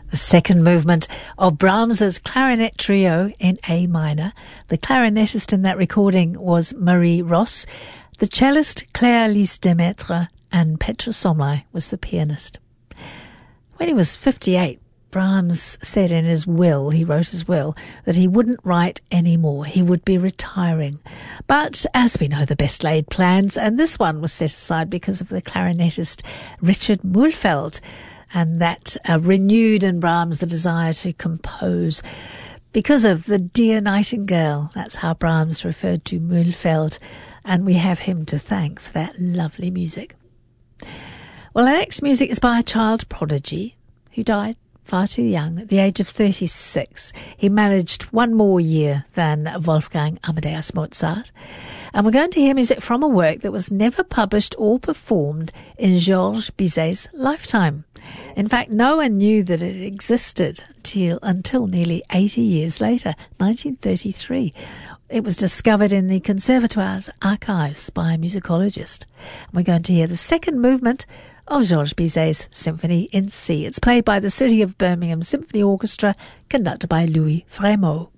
The second movement of Brahms's clarinet trio in A minor. The clarinetist in that recording was Marie Ross, the cellist Claire Lise Demetre, and Petra Somlai was the pianist. When he was 58, Brahms said in his will, he wrote his will, that he wouldn't write anymore. He would be retiring. But as we know, the best laid plans, and this one was set aside because of the clarinetist Richard Mühlfeld, and that renewed in Brahms the desire to compose because of the Dear Nightingale. That's how Brahms referred to Mühlfeld, and we have him to thank for that lovely music. Well, our next music is by a child prodigy who died far too young, at the age of 36. He managed one more year than Wolfgang Amadeus Mozart. And we're going to hear music from a work that was never published or performed in Georges Bizet's lifetime. In fact, no one knew that it existed until nearly 80 years later, 1933. It was discovered in the Conservatoire's archives by a musicologist. And we're going to hear the second movement of Georges Bizet's Symphony in C. It's played by the City of Birmingham Symphony Orchestra, conducted by Louis Frémaux.